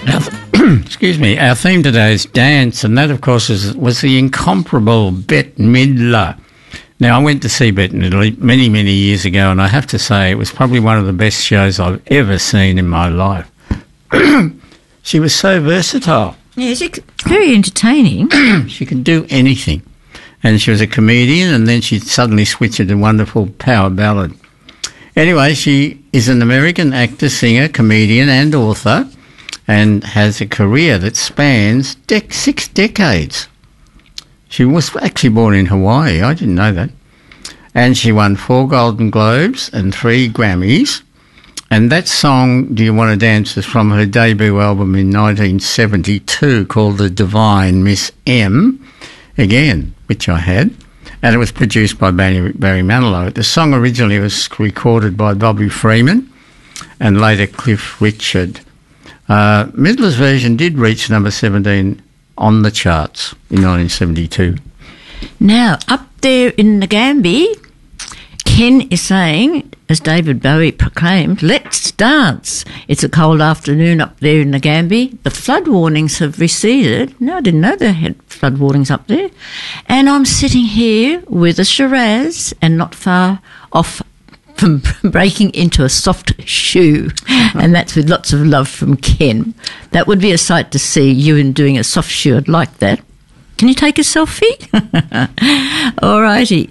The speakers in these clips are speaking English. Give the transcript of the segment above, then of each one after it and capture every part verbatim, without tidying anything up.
Our th- excuse me. Our theme today is dance, and that, of course, is, was the incomparable Bette Midler. Now, I went to see Bette Midler many, many years ago, and I have to say it was probably one of the best shows I've ever seen in my life. She was so versatile. Yeah, she's very entertaining. She could do anything. And she was a comedian, and then she suddenly switched to a wonderful power ballad. Anyway, she is an American actor, singer, comedian and author, and has a career that spans dec- six decades. She was actually born in Hawaii. I didn't know that. And she won four Golden Globes and three Grammys. And that song, Do You Want to Dance, is from her debut album in nineteen seventy-two called The Divine Miss M, again, which I had. And it was produced by Barry, Barry Manilow. The song originally was recorded by Bobby Freeman and later Cliff Richard. Uh, Midler's version did reach number seventeen on the charts in nineteen seventy-two. Now, up there in Ngambie, Ken is saying, as David Bowie proclaimed, let's dance. It's a cold afternoon up there in Ngambie. The flood warnings have receded. No, I didn't know they had flood warnings up there. And I'm sitting here with a Shiraz and not far off from breaking into a soft shoe. And that's with lots of love from Ken. That would be a sight to see, you in doing a soft shoe. I'd like that. Can you take a selfie? All righty.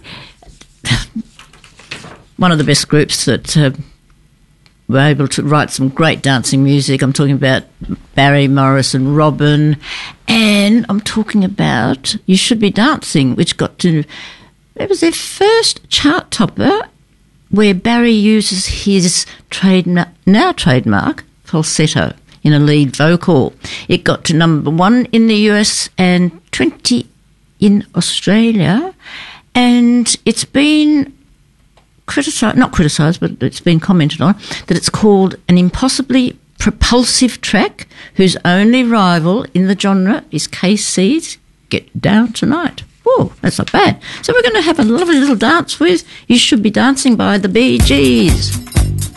One of the best groups that uh, were able to write some great dancing music. I'm talking about Barry, Morris and Robin. And I'm talking about You Should Be Dancing, which got to... It was their first chart topper where Barry uses his trademark, now trademark, falsetto in a lead vocal. It got to number one in the U S and twenty in Australia. And it's been... criticised, not criticised, but it's been commented on, that it's called an impossibly propulsive track whose only rival in the genre is K C's Get Down Tonight. Oh, that's not bad. So we're going to have a lovely little dance with You Should Be Dancing by the Bee Gees.